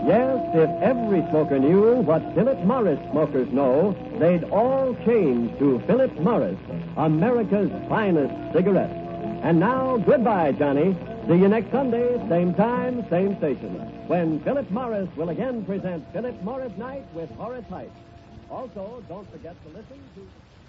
Yes, if every smoker knew what Philip Morris smokers know, they'd all change to Philip Morris, America's finest cigarette. And now, goodbye, Johnny. See you next Sunday, same time, same station, when Philip Morris will again present Philip Morris Night with Horace Heidt. Also, don't forget to listen to...